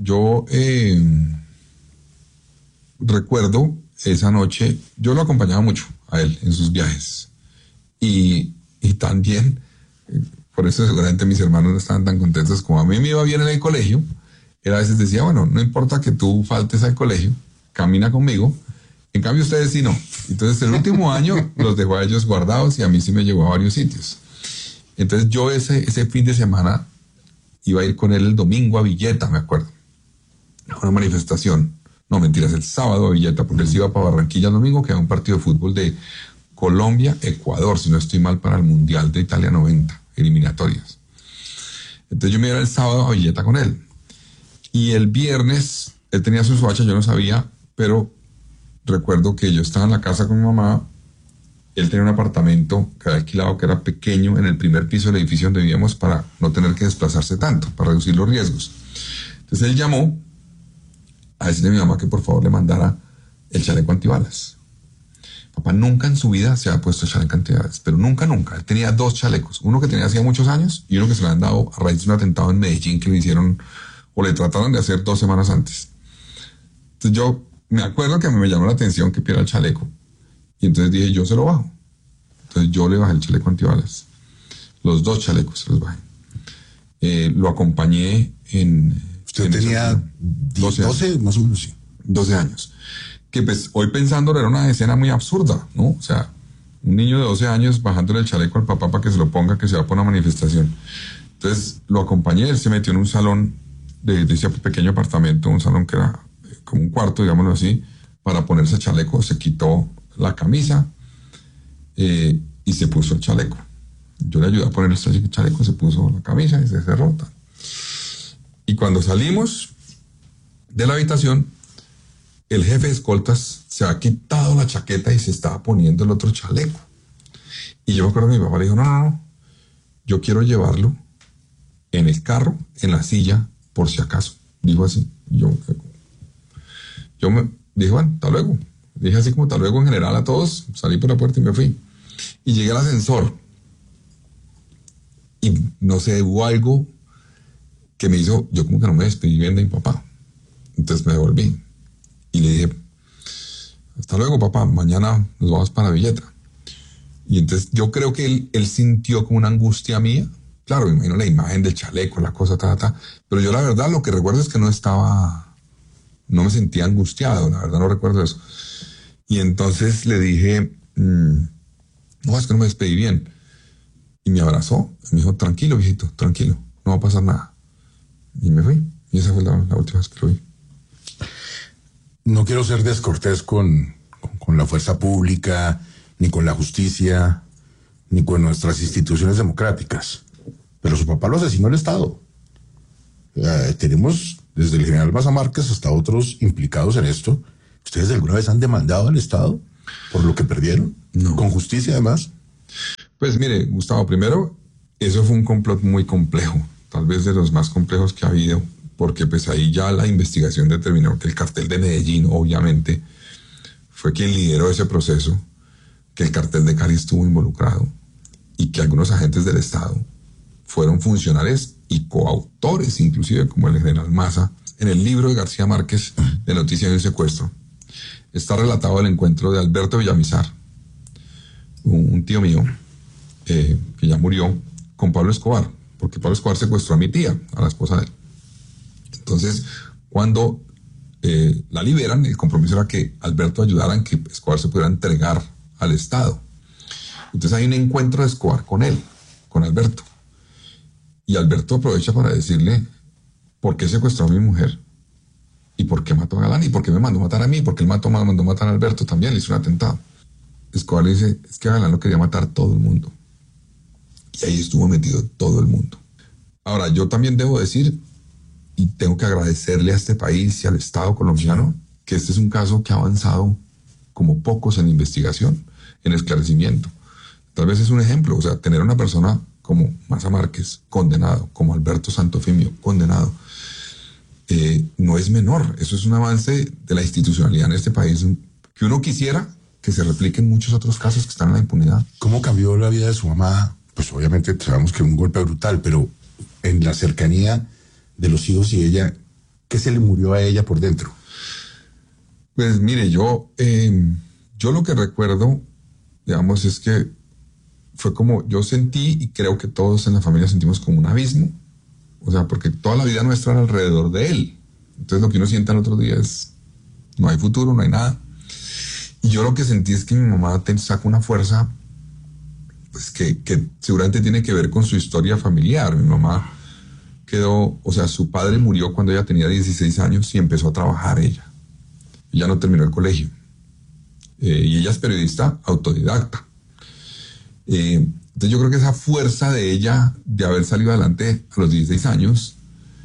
Speaker 9: recuerdo esa noche, yo lo acompañaba mucho a él en sus viajes y también, por eso seguramente mis hermanos no estaban tan contentos como a mí me iba bien en el colegio. Él a veces decía, bueno, no importa que tú faltes al colegio, camina conmigo. En cambio, ustedes sí no. Entonces, el último año los dejó a ellos guardados y a mí sí me llevó a varios sitios. Entonces, yo ese fin de semana iba a ir con él el domingo a Villeta, me acuerdo. A una manifestación. No, mentiras, el sábado a Villeta, porque él se iba para Barranquilla el domingo, que era un partido de fútbol de Colombia, Ecuador, si no estoy mal, para el Mundial de Italia 90, eliminatorias. Entonces, yo me iba el sábado a Villeta con él. Y el viernes, él tenía su soacha, yo no sabía, pero recuerdo que yo estaba en la casa con mi mamá, él tenía un apartamento que había alquilado que era pequeño en el primer piso del edificio donde vivíamos para no tener que desplazarse tanto, para reducir los riesgos. Entonces él llamó a decirle a mi mamá que por favor le mandara el chaleco antibalas. Papá nunca en su vida se había puesto el chaleco antibalas, pero nunca. Él tenía 2 chalecos, uno que tenía hacía muchos años y uno que se le han dado a raíz de un atentado en Medellín que le hicieron o le trataron de hacer 2 semanas antes. Entonces yo me acuerdo que a mí me llamó la atención que pidiera el chaleco. Y entonces dije, yo se lo bajo. Entonces yo le bajé el chaleco antibalas. Los 2 chalecos se los bajé. Lo acompañé en...
Speaker 8: ¿Usted tenía 12 más o menos? Sí.
Speaker 9: 12 años. Que pues hoy pensándolo era una escena muy absurda, ¿no? O sea, un niño de 12 años bajándole el chaleco al papá para que se lo ponga, que se va por una manifestación. Entonces lo acompañé, él se metió en un salón de ese pequeño apartamento, un salón que era como un cuarto, digámoslo así, para ponerse el chaleco, se quitó la camisa y se puso el chaleco. Yo le ayudé a poner el chaleco, se puso la camisa y se cerró. Y cuando salimos de la habitación, el jefe de escoltas se ha quitado la chaqueta y se estaba poniendo el otro chaleco. Y yo me acuerdo que mi papá le dijo, no, yo quiero llevarlo en el carro, en la silla, por si acaso. Dijo así. Yo me dije, bueno, hasta luego. Dije así como hasta luego en general a todos. Salí por la puerta y me fui. Y llegué al ascensor. Y no sé, hubo algo que me hizo, yo como que no me despedí bien de mi papá. Entonces me devolví. Y le dije, hasta luego papá, mañana nos vamos para Villeta. Y entonces yo creo que él sintió como una angustia mía. Claro, me imagino la imagen del chaleco, la cosa, pero yo la verdad lo que recuerdo es que no me sentía angustiado, la verdad no recuerdo eso. Y entonces le dije, no, es que no me despedí bien. Y me abrazó, me dijo, tranquilo viejito, tranquilo, no va a pasar nada. Y me fui, y esa fue la última vez que lo vi.
Speaker 8: No quiero ser descortés con la fuerza pública, ni con la justicia, ni con nuestras instituciones democráticas. Pero su papá lo asesinó el Estado. Tenemos desde el general Maza Márquez hasta otros implicados en esto. ¿Ustedes alguna vez han demandado al Estado por lo que perdieron?
Speaker 9: No.
Speaker 8: ¿Con justicia además?
Speaker 9: Pues mire, Gustavo, primero, eso fue un complot muy complejo, tal vez de los más complejos que ha habido, porque pues ahí ya la investigación determinó que el cartel de Medellín, obviamente, fue quien lideró ese proceso, que el cartel de Cali estuvo involucrado y que algunos agentes del Estado fueron funcionarios y coautores, inclusive como el general Maza. En el libro de García Márquez, de Noticias de un secuestro, está relatado el encuentro de Alberto Villamizar, un tío mío, que ya murió, con Pablo Escobar, porque Pablo Escobar secuestró a mi tía, a la esposa de él. Entonces, cuando la liberan, el compromiso era que Alberto ayudara en que Escobar se pudiera entregar al Estado. Entonces hay un encuentro de Escobar con él, con Alberto. Y Alberto aprovecha para decirle por qué secuestró a mi mujer y por qué mató a Galán y por qué me mandó matar a mí, porque él mandó matar a Alberto también, le hizo un atentado. Escobar le dice, es que Galán lo quería matar a todo el mundo. Y ahí estuvo metido todo el mundo. Ahora, yo también debo decir, y tengo que agradecerle a este país y al Estado colombiano, que este es un caso que ha avanzado como pocos en investigación, en esclarecimiento. Tal vez es un ejemplo, o sea, tener una persona como Maza Márquez condenado, como Alberto Santofimio condenado, no es menor. Eso es un avance de la institucionalidad en este país que uno quisiera que se replique en muchos otros casos que están en la impunidad.
Speaker 8: ¿Cómo cambió la vida de su mamá? Pues obviamente sabemos que un golpe brutal, pero en la cercanía de los hijos y ella, ¿qué se le murió a ella por dentro?
Speaker 9: Pues mire, yo lo que recuerdo, digamos, es que fue como yo sentí, y creo que todos en la familia sentimos, como un abismo. O sea, porque toda la vida nuestra era alrededor de él. Entonces lo que uno siente al otro día es, no hay futuro, no hay nada. Y yo lo que sentí es que mi mamá saca una fuerza, pues que seguramente tiene que ver con su historia familiar. Mi mamá quedó, o sea, su padre murió cuando ella tenía 16 años y empezó a trabajar ella. Ella no terminó el colegio. Y ella es periodista autodidacta. Entonces yo creo que esa fuerza de ella de haber salido adelante a los 16 años,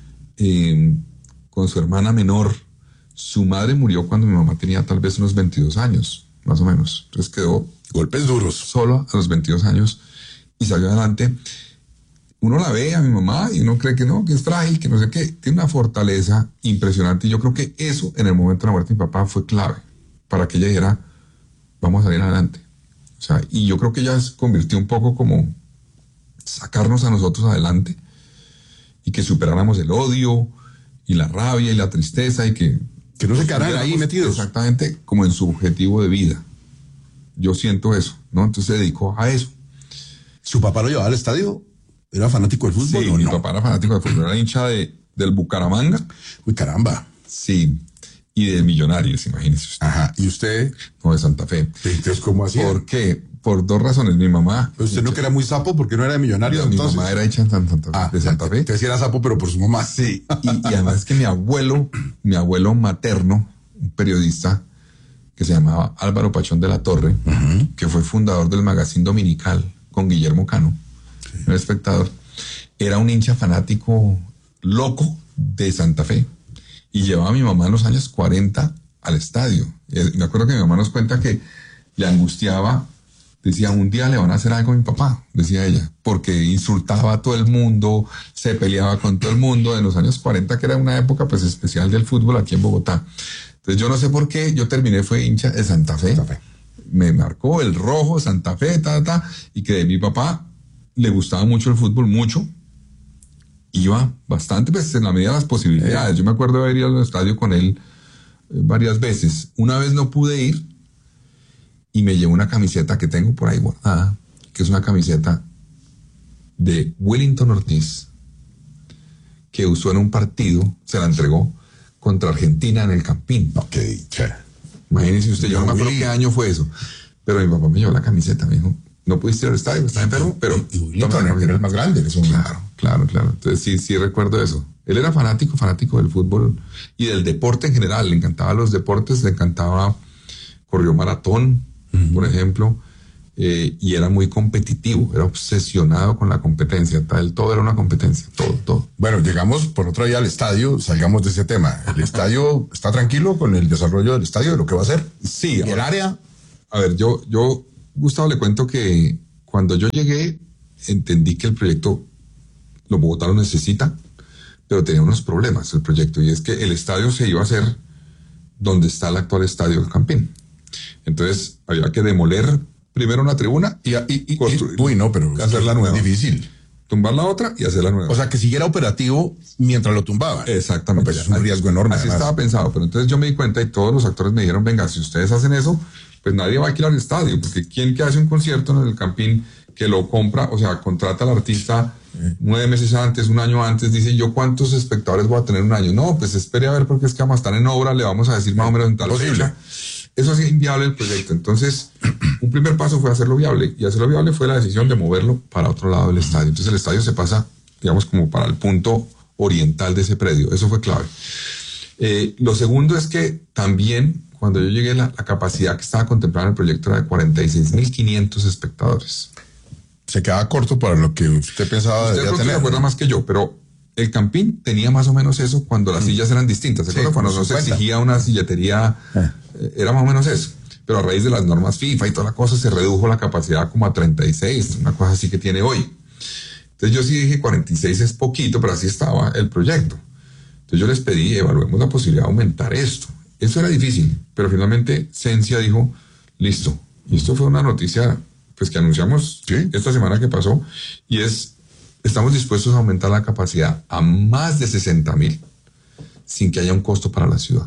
Speaker 9: con su hermana menor, su madre murió cuando mi mamá tenía tal vez unos 22 años, más o menos. Entonces quedó
Speaker 8: golpes duros
Speaker 9: solo a los 22 años y salió adelante. Uno la ve a mi mamá y uno cree que no, que es frágil, que no sé qué. Tiene una fortaleza impresionante y yo creo que eso en el momento de la muerte de mi papá fue clave para que ella dijera, vamos a salir adelante. O sea, y yo creo que ella se convirtió un poco como sacarnos a nosotros adelante y que superáramos el odio y la rabia y la tristeza y que
Speaker 8: no se quedaran ahí metidos.
Speaker 9: Exactamente, como en su objetivo de vida. Yo siento eso, ¿no? Entonces se dedicó a eso.
Speaker 8: ¿Su papá lo llevaba al estadio? ¿Era fanático del fútbol?
Speaker 9: Sí, mi papá era fanático del fútbol, era hincha del Bucaramanga.
Speaker 8: Uy, caramba.
Speaker 9: Sí, y de Millonarios, imagínese usted.
Speaker 8: Ajá, ¿y usted?
Speaker 9: No, de Santa Fe.
Speaker 8: Entonces, ¿cómo hacía?
Speaker 9: ¿Por qué? Por dos razones. Mi mamá...
Speaker 8: Pero usted no que era muy sapo porque no era de Millonarios,
Speaker 9: mi
Speaker 8: entonces.
Speaker 9: mamá era hecha en Santa Fe, de Santa Fe.
Speaker 8: Entonces era sapo, pero por su mamá.
Speaker 9: Sí, y además que mi abuelo materno, un periodista que se llamaba Álvaro Pachón de la Torre, que fue fundador del Magazine Dominical con Guillermo Cano, el Espectador, era un hincha fanático loco de Santa Fe y llevaba a mi mamá en los años 40 al estadio. Me acuerdo que mi mamá nos cuenta que le angustiaba, decía, un día le van a hacer algo a mi papá, decía ella, porque insultaba a todo el mundo, se peleaba con todo el mundo en los años 40, que era una época pues especial del fútbol aquí en Bogotá. Entonces yo no sé por qué, yo terminé, fue hincha de Santa Fe. Me marcó el rojo, Santa Fe, y que de mi papá le gustaba mucho el fútbol, mucho. Iba bastante, pues en la medida de las posibilidades. Yo me acuerdo de haber ido al estadio con él varias veces. Una vez no pude ir y me llevó una camiseta que tengo por ahí guardada, que es una camiseta de Wellington Ortiz, que usó en un partido, se la entregó contra Argentina en el Campín.
Speaker 8: Ok, chévere.
Speaker 9: Imagínese usted, yo no me acuerdo qué año fue eso, pero mi papá me llevó la camiseta, me dijo, no pudiste ir al estadio, estaba enfermo, pero...
Speaker 8: Y era el más grande en ese momento.
Speaker 9: Claro. Entonces sí recuerdo eso. Él era fanático del fútbol y del deporte en general, le encantaban los deportes, le encantaba, corrió maratón, por ejemplo, y era muy competitivo, era obsesionado con la competencia, todo era una competencia, todo.
Speaker 8: Bueno, llegamos por otra vía al estadio, salgamos de ese tema. ¿El estadio está tranquilo con el desarrollo del estadio, de lo que va a ser?
Speaker 9: Sí.
Speaker 8: ¿Y el área?
Speaker 9: A ver, yo, Gustavo, le cuento que cuando yo llegué, entendí que el proyecto, los Bogotá lo necesita, pero tenía unos problemas el proyecto, y es que el estadio se iba a hacer donde está el actual estadio del Campín. Entonces, había que demoler primero una tribuna y construir,
Speaker 8: pero
Speaker 9: hacerla nueva.
Speaker 8: Difícil.
Speaker 9: Tumbar la otra y hacerla nueva.
Speaker 8: O sea, que siguiera operativo mientras lo tumbaban.
Speaker 9: Exactamente.
Speaker 8: Pues es un riesgo enorme.
Speaker 9: Así estaba pensado, pero entonces yo me di cuenta y todos los actores me dijeron, venga, si ustedes hacen eso, pues nadie va a alquilar el estadio, porque ¿quién que hace un concierto en el Campín que lo compra, o sea, contrata al artista 9 meses antes, un año antes, dice yo cuántos espectadores voy a tener un año? No, pues espere a ver porque es que vamos a estar en obra, le vamos a decir más o menos en tal fecha. Eso hacía inviable el proyecto. Entonces, un primer paso fue hacerlo viable, y hacerlo viable fue la decisión de moverlo para otro lado del estadio. Entonces el estadio se pasa, digamos, como para el punto oriental de ese predio. Eso fue clave. Lo segundo es que también, cuando yo llegué, la capacidad que estaba contemplada en el proyecto era de 46.500 espectadores.
Speaker 8: Se quedaba corto para lo que usted pensaba
Speaker 9: usted
Speaker 8: debería tener.
Speaker 9: Se acuerda más que yo, pero el Campín tenía más o menos eso cuando las sillas eran distintas. ¿Se acuerda? Cuando no se exigía una silletería, era más o menos eso. Pero a raíz de las normas FIFA y toda la cosa, se redujo la capacidad como a 36, una cosa así que tiene hoy. Entonces yo sí dije 46 es poquito, pero así estaba el proyecto. Entonces yo les pedí, evaluemos la posibilidad de aumentar esto. Eso era difícil, pero finalmente Sensia dijo, listo. Y esto fue una noticia pues que anunciamos esta semana que pasó, y estamos dispuestos a aumentar la capacidad a más de 60.000 sin que haya un costo para la ciudad.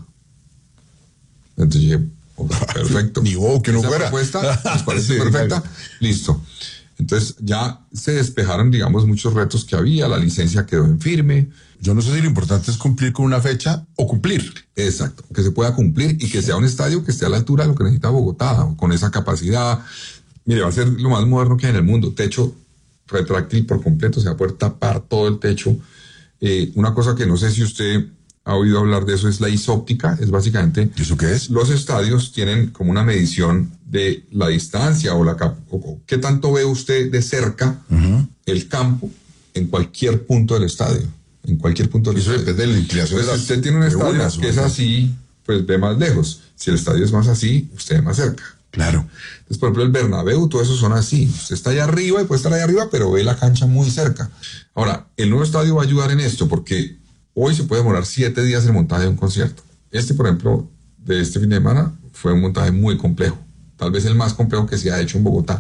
Speaker 9: Entonces dije, perfecto.
Speaker 8: Ni que no
Speaker 9: esa
Speaker 8: fuera.
Speaker 9: Propuesta nos parece perfecta. Claro. Listo. Entonces ya se despejaron, digamos, muchos retos que había, la licencia quedó en firme.
Speaker 8: Yo no sé si lo importante es cumplir con una fecha o cumplir.
Speaker 9: Exacto, que se pueda cumplir y que sea un estadio que esté a la altura de lo que necesita Bogotá, con esa capacidad. Mire, va a ser lo más moderno que hay en el mundo. Techo retráctil por completo, se va a poder tapar todo el techo. Una cosa que no sé si usted ha oído hablar de eso es la isóptica. Es básicamente...
Speaker 8: ¿Eso qué es?
Speaker 9: Los estadios tienen como una medición de la distancia o qué tanto ve usted de cerca el campo en cualquier punto del estadio. En cualquier punto del estadio.
Speaker 8: Eso depende de la inclinación.
Speaker 9: Entonces, si usted tiene un estadio que es así, pues ve más lejos. Si el estadio es más así, usted ve más cerca.
Speaker 8: Claro.
Speaker 9: Entonces, por ejemplo, el Bernabéu, todo eso son así. Usted está allá arriba y puede estar allá arriba, pero ve la cancha muy cerca. Ahora, el nuevo estadio va a ayudar en esto, porque hoy se puede demorar 7 días el montaje de un concierto. Por ejemplo, de este fin de semana, fue un montaje muy complejo. Tal vez el más complejo que se ha hecho en Bogotá.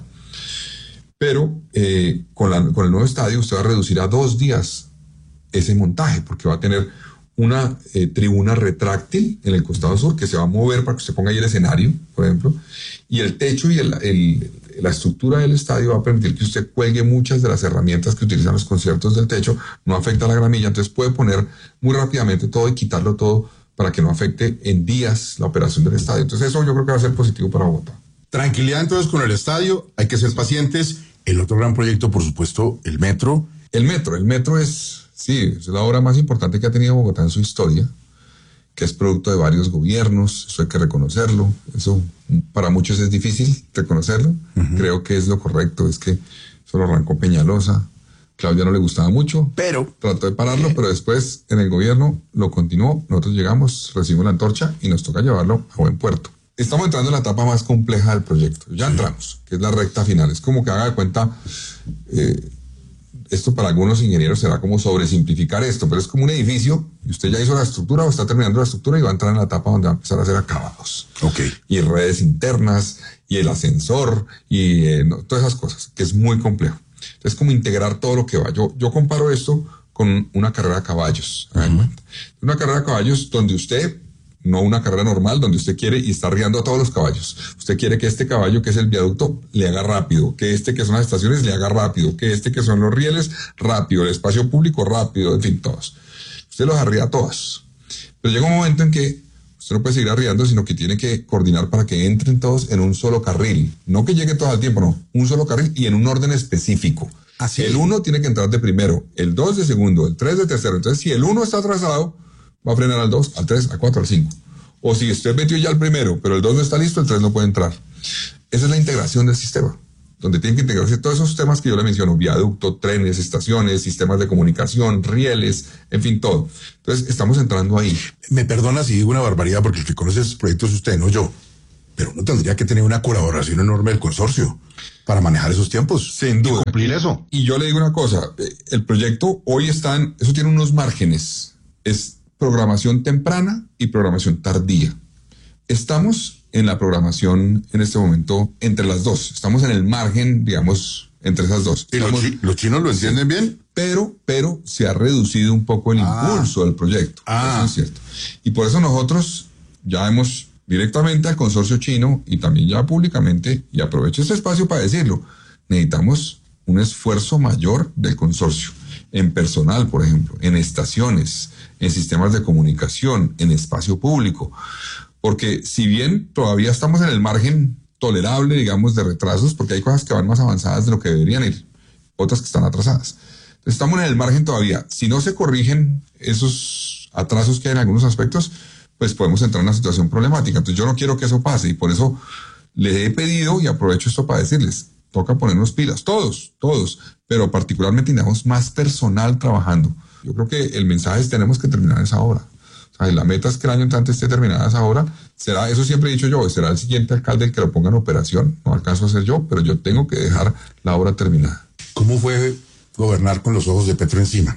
Speaker 9: Pero con el nuevo estadio, usted va a reducir a 2 días ese montaje, porque va a tener una tribuna retráctil en el costado sur que se va a mover para que usted ponga ahí el escenario, por ejemplo, y el techo y la estructura del estadio va a permitir que usted cuelgue muchas de las herramientas que utilizan los conciertos del techo, no afecta a la gramilla, entonces puede poner muy rápidamente todo y quitarlo todo para que no afecte en días la operación del estadio. Entonces eso yo creo que va a ser positivo para Bogotá.
Speaker 8: Tranquilidad entonces con el estadio, hay que ser pacientes. El otro gran proyecto, por supuesto, el metro.
Speaker 9: El metro es la obra más importante que ha tenido Bogotá en su historia, que es producto de varios gobiernos, eso hay que reconocerlo. Eso para muchos es difícil reconocerlo. Creo que es lo correcto, es que eso lo arrancó Peñalosa. Claudia no le gustaba mucho,
Speaker 8: pero
Speaker 9: trató de pararlo, pero después en el gobierno lo continuó. Nosotros llegamos, recibimos la antorcha y nos toca llevarlo a buen puerto. Estamos entrando en la etapa más compleja del proyecto. Ya entramos, que es la recta final. Es como que haga de cuenta... esto para algunos ingenieros será como sobresimplificar esto, pero es como un edificio y usted ya hizo la estructura o está terminando la estructura y va a entrar en la etapa donde va a empezar a hacer acabados. Y redes internas y el ascensor y todas esas cosas, que es muy complejo. Entonces, como integrar todo lo que va. Yo comparo esto con una carrera de caballos. Una carrera de caballos donde usted... No una carrera normal donde usted quiere y está arriando a todos los caballos. Usted quiere que este caballo que es el viaducto le haga rápido, que que son las estaciones le haga rápido, que que son los rieles rápido, el espacio público rápido, en fin, todos. Usted los arría a todos. Pero llega un momento en que usted no puede seguir arriando, sino que tiene que coordinar para que entren todos en un solo carril. No que lleguen todos al tiempo, no. Un solo carril y en un orden específico.
Speaker 8: Así.
Speaker 9: El 1 tiene que entrar de primero, el 2 de segundo, el 3 de tercero. Entonces, si el 1 está atrasado, va a frenar al 2, al 3, al 4, al 5. O si usted metió ya el primero, pero el 2 no está listo, el 3 no puede entrar. Esa es la integración del sistema. donde tienen que integrarse todos esos temas que yo le menciono, viaducto, trenes, estaciones, sistemas de comunicación, rieles, en fin, todo. Entonces, estamos entrando ahí.
Speaker 8: Me perdona si digo una barbaridad, porque el que conoce esos proyectos es usted, no yo. Pero uno tendría que tener una colaboración enorme del consorcio para manejar esos tiempos.
Speaker 9: Sin duda.
Speaker 8: Y cumplir eso.
Speaker 9: Y yo le digo una cosa, el proyecto hoy eso tiene unos márgenes. Es programación temprana y programación tardía. Estamos en la programación en este momento entre las dos. Estamos en el margen, digamos, entre esas dos.
Speaker 8: ¿Y los chinos lo entienden bien?
Speaker 9: Pero se ha reducido un poco el impulso del proyecto. Eso es cierto. Y por eso nosotros ya hemos directamente al consorcio chino y también ya públicamente, y aprovecho este espacio para decirlo, necesitamos un esfuerzo mayor del consorcio, en personal, por ejemplo, en estaciones, en sistemas de comunicación, en espacio público. Porque si bien todavía estamos en el margen tolerable, digamos, de retrasos, porque hay cosas que van más avanzadas de lo que deberían ir, otras que están atrasadas. Entonces, estamos en el margen todavía. Si no se corrigen esos atrasos que hay en algunos aspectos, pues podemos entrar en una situación problemática. Entonces, yo no quiero que eso pase y por eso les he pedido, y aprovecho esto para decirles, toca ponernos pilas, todos, pero particularmente necesitamos más personal trabajando. Yo creo que el mensaje es tenemos que terminar esa obra. O sea, la meta es que el año entrante esté terminada esa obra. Será, eso siempre he dicho yo, será el siguiente alcalde el que lo ponga en operación. No alcanzo a hacer yo, pero yo tengo que dejar la obra terminada.
Speaker 8: ¿Cómo fue gobernar con los ojos de Petro encima?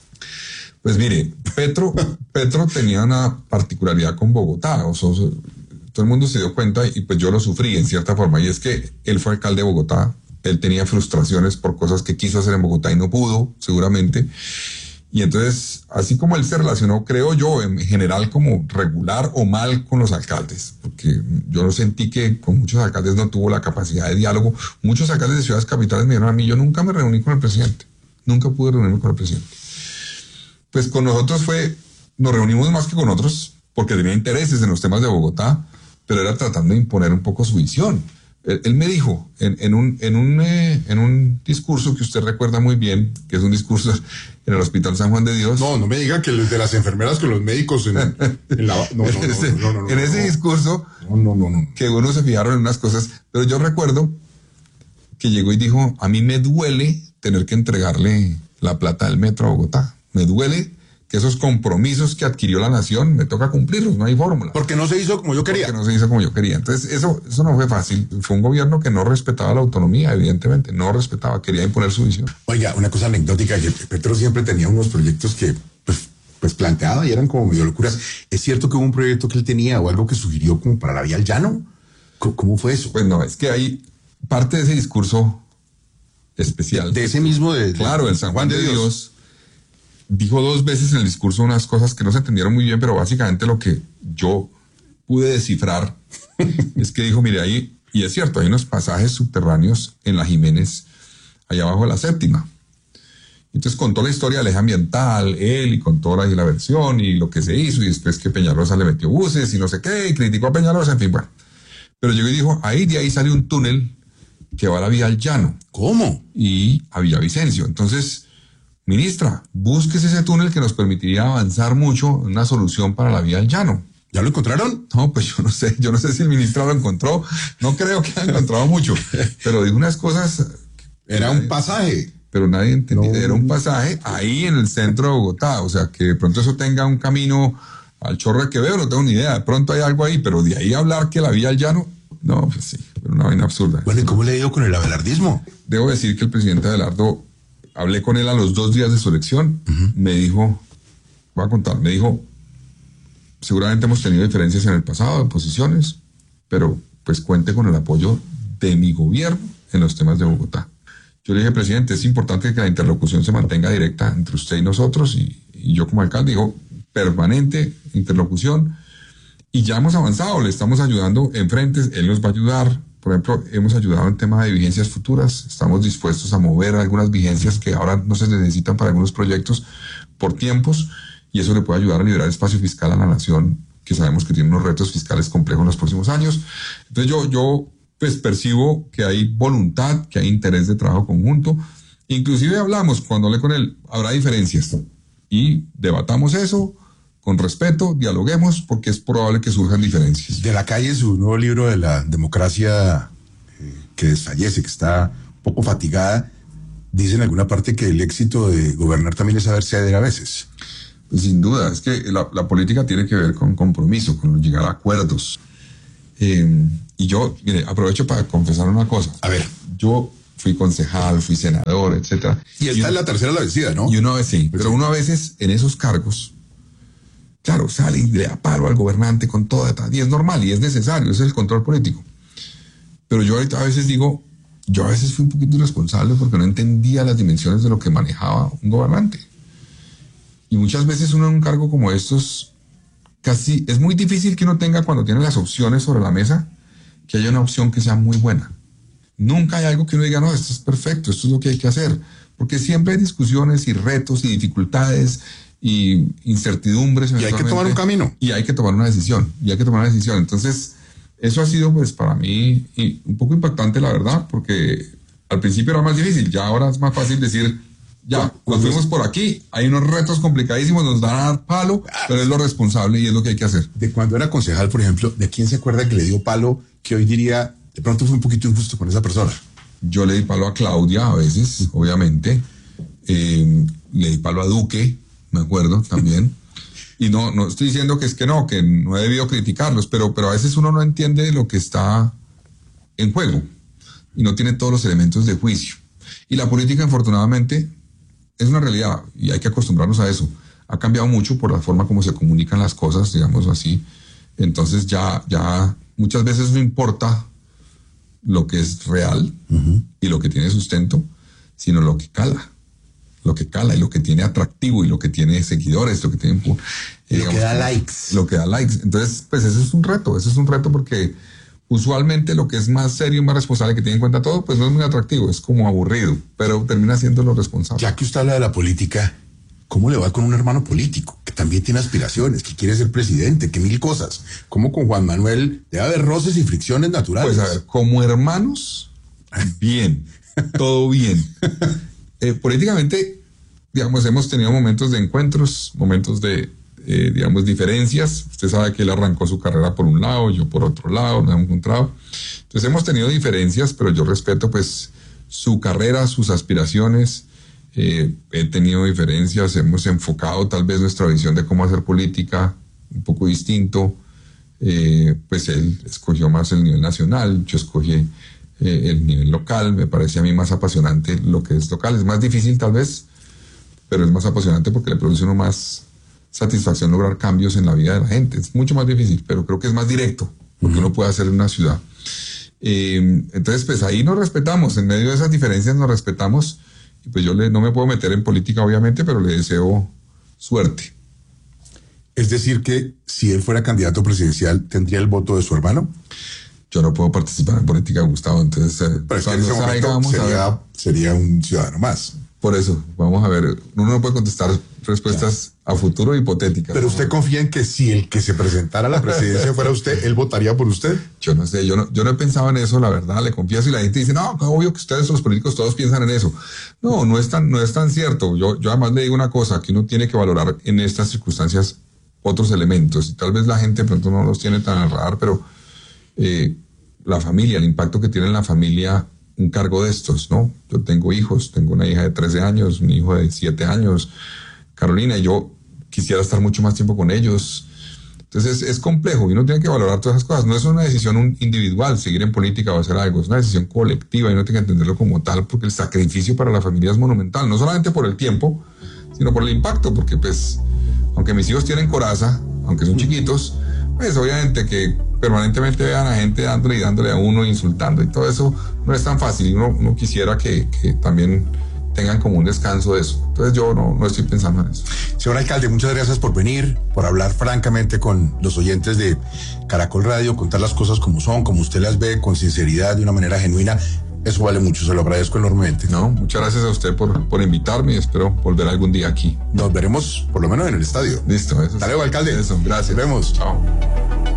Speaker 9: Pues mire, Petro tenía una particularidad con Bogotá. O sea, todo el mundo se dio cuenta y pues yo lo sufrí en cierta forma. Y es que él fue alcalde de Bogotá. Él tenía frustraciones por cosas que quiso hacer en Bogotá y no pudo, seguramente. Y entonces, así como él se relacionó, creo yo, en general como regular o mal con los alcaldes, porque yo sentí que con muchos alcaldes no tuvo la capacidad de diálogo. Muchos alcaldes de ciudades capitales me dijeron a mí, yo nunca me reuní con el presidente, nunca pude reunirme con el presidente. Pues con nosotros nos reunimos más que con otros, porque tenía intereses en los temas de Bogotá, pero era tratando de imponer un poco su visión. Él me dijo en un discurso que usted recuerda muy bien, que es un discurso en el Hospital San Juan de Dios.
Speaker 8: No me diga que el de las enfermeras con los médicos en la...
Speaker 9: En ese discurso, que uno se fijaron en unas cosas, pero yo recuerdo que llegó y dijo, a mí me duele tener que entregarle la plata del metro a Bogotá. Me duele que esos compromisos que adquirió la nación me toca cumplirlos, no hay fórmula.
Speaker 8: Porque no se hizo como yo quería.
Speaker 9: Entonces, eso no fue fácil. Fue un gobierno que no respetaba la autonomía, evidentemente, quería imponer su visión.
Speaker 8: Oiga, una cosa anecdótica, que Petro siempre tenía unos proyectos que pues planteaba y eran como medio locuras. ¿Es cierto que hubo un proyecto que él tenía o algo que sugirió como para la vía al llano? ¿Cómo fue eso?
Speaker 9: Pues no, es que hay parte de ese discurso especial.
Speaker 8: De ese mismo
Speaker 9: Claro, el San Juan de Dios. Dijo 2 veces en el discurso unas cosas que no se entendieron muy bien, pero básicamente lo que yo pude descifrar es que dijo, mire, ahí, y es cierto, hay unos pasajes subterráneos en la Jiménez, allá abajo de la Séptima. Entonces contó la historia del eje ambiental, él, y contó la versión y lo que se hizo, y después que Peñalosa le metió buses y no sé qué, y criticó a Peñalosa, en fin, bueno. Pero llegó y dijo, de ahí sale un túnel que va a la vía al llano.
Speaker 8: ¿Cómo?
Speaker 9: Y a Villavicencio. Entonces, ministra, búsquese ese túnel que nos permitiría avanzar mucho en una solución para la vía al llano.
Speaker 8: ¿Ya lo encontraron?
Speaker 9: No, pues yo no sé si el ministro lo encontró, no creo que haya encontrado mucho, pero dijo unas cosas.
Speaker 8: Era un pasaje.
Speaker 9: Pero nadie entendía, era un pasaje ahí en el centro de Bogotá, o sea, que de pronto eso tenga un camino al Chorro de Quevedo, no tengo ni idea, de pronto hay algo ahí, pero de ahí a hablar que la vía al llano, no, pues sí, pero una vaina absurda.
Speaker 8: Bueno, ¿y cómo le ha ido con el abelardismo?
Speaker 9: Debo decir que el presidente Abelardo, hablé con él a los 2 días de su elección, me dijo, seguramente hemos tenido diferencias en el pasado, en posiciones, pero pues cuente con el apoyo de mi gobierno en los temas de Bogotá. Yo le dije, presidente, es importante que la interlocución se mantenga directa entre usted y nosotros, y yo como alcalde digo, permanente interlocución, y ya hemos avanzado, le estamos ayudando en frentes, él nos va a ayudar. Por ejemplo, hemos ayudado en temas de vigencias futuras, estamos dispuestos a mover algunas vigencias que ahora no se necesitan para algunos proyectos por tiempos, y eso le puede ayudar a liberar espacio fiscal a la nación, que sabemos que tiene unos retos fiscales complejos en los próximos años. Entonces yo pues percibo que hay voluntad, que hay interés de trabajo conjunto. Inclusive hablamos, cuando hablé con él, habrá diferencias, y debatamos eso con respeto, dialoguemos, porque es probable que surjan diferencias.
Speaker 8: De la Calle, su nuevo libro de la democracia que desfallece, que está un poco fatigada, dice en alguna parte que el éxito de gobernar también es saber ceder a veces.
Speaker 9: Pues sin duda, es que la política tiene que ver con compromiso, con llegar a acuerdos. Y yo, mire, aprovecho para confesar una cosa.
Speaker 8: A ver.
Speaker 9: Yo fui concejal, fui senador, etcétera.
Speaker 8: Y esta es la tercera la vencida, ¿no?
Speaker 9: Y uno a veces sí, pero uno a veces en esos cargos, claro, sale y le da palo al gobernante con toda, y es normal y es necesario, ese es el control político. Pero yo ahorita a veces digo, yo a veces fui un poquito irresponsable porque no entendía las dimensiones de lo que manejaba un gobernante. Y muchas veces uno en un cargo como estos, casi es muy difícil que uno tenga, cuando tiene las opciones sobre la mesa, que haya una opción que sea muy buena. Nunca hay algo que uno diga, no, esto es perfecto, esto es lo que hay que hacer. Porque siempre hay discusiones y retos y dificultades y incertidumbres.
Speaker 8: Y hay que tomar un camino.
Speaker 9: Y hay que tomar una decisión. Entonces, eso ha sido pues para mí un poco impactante, la verdad, porque al principio era más difícil, ya ahora es más fácil decir, ya, nos fuimos por aquí, hay unos retos complicadísimos, nos dan a dar palo, pero es lo responsable y es lo que hay que hacer.
Speaker 8: De cuando era concejal, por ejemplo, ¿de quién se acuerda que le dio palo que hoy diría, de pronto fue un poquito injusto con esa persona?
Speaker 9: Yo le di palo a Claudia a veces, obviamente. Le di palo a Duque, me acuerdo también. Y no estoy diciendo que no he debido criticarlos, pero a veces uno no entiende lo que está en juego y no tiene todos los elementos de juicio. Y la política, infortunadamente, es una realidad y hay que acostumbrarnos a eso. Ha cambiado mucho por la forma como se comunican las cosas, digamos así. Entonces ya muchas veces no importa lo que es real y lo que tiene sustento, sino lo que cala y lo que tiene atractivo y lo que tiene seguidores, lo que tiene
Speaker 8: lo que da likes.
Speaker 9: Lo que da likes. Entonces, pues ese es un reto porque usualmente lo que es más serio y más responsable, que tiene en cuenta todo, pues no es muy atractivo, es como aburrido, pero termina siendo lo responsable.
Speaker 8: Ya que usted habla de la política, ¿cómo le va con un hermano político que también tiene aspiraciones, que quiere ser presidente, que mil cosas? ¿Cómo con Juan Manuel debe haber roces y fricciones naturales?
Speaker 9: Pues a ver, como hermanos, bien, todo bien. Políticamente, digamos, hemos tenido momentos de encuentros, momentos de, digamos, diferencias. Usted sabe que él arrancó su carrera por un lado, yo por otro lado, nos hemos encontrado. Entonces hemos tenido diferencias, pero yo respeto pues su carrera, sus aspiraciones. He tenido diferencias, hemos enfocado tal vez nuestra visión de cómo hacer política un poco distinto. Pues él escogió más el nivel nacional, yo escogí el nivel local. Me parece a mí más apasionante lo que es local. Es más difícil tal vez, pero es más apasionante porque le produce uno más satisfacción lograr cambios en la vida de la gente. Es mucho más difícil, pero creo que es más directo, porque uno puede hacer en una ciudad. Entonces, pues ahí nos respetamos, en medio de esas diferencias nos respetamos, y pues yo no me puedo meter en política, obviamente, pero le deseo suerte.
Speaker 8: Es decir que si él fuera candidato presidencial, ¿tendría el voto de su hermano?
Speaker 9: Yo no puedo participar en política, Gustavo, entonces
Speaker 8: pero es que en ese momento sería un ciudadano más.
Speaker 9: Por eso, vamos a ver, uno no puede contestar respuestas a futuro hipotéticas.
Speaker 8: Pero usted confía en que si el que se presentara a la presidencia fuera usted, ¿él votaría por usted?
Speaker 9: Yo no sé, yo no he pensado en eso, la verdad, le confieso, y la gente dice, no, obvio que ustedes los políticos todos piensan en eso. No es tan cierto. Yo además le digo una cosa, que uno tiene que valorar en estas circunstancias otros elementos, y tal vez la gente de pronto no los tiene tan al radar, pero la familia, el impacto que tiene en la familia un cargo de estos, ¿no? Yo tengo hijos, tengo una hija de 13 años, un hijo de 7 años, Carolina, y yo quisiera estar mucho más tiempo con ellos. Entonces es complejo y uno tiene que valorar todas esas cosas. No es una decisión individual seguir en política o hacer algo, es una decisión colectiva y uno tiene que entenderlo como tal, porque el sacrificio para la familia es monumental, no solamente por el tiempo, sino por el impacto, porque pues, aunque mis hijos tienen coraza, aunque son chiquitos, pues obviamente que permanentemente vean a gente dándole a uno, insultando y todo eso no es tan fácil, y uno quisiera que también tengan como un descanso de eso. Entonces yo no estoy pensando en eso.
Speaker 8: Señor alcalde, muchas gracias por venir, por hablar francamente con los oyentes de Caracol Radio, contar las cosas como son, como usted las ve, con sinceridad, de una manera genuina. Eso vale mucho, se lo agradezco enormemente.
Speaker 9: No, muchas gracias a usted por invitarme y espero volver algún día aquí.
Speaker 8: Nos veremos por lo menos en el estadio.
Speaker 9: Listo. Eso.
Speaker 8: Hasta luego, alcalde.
Speaker 9: Eso, gracias.
Speaker 8: Nos vemos.
Speaker 9: Chao.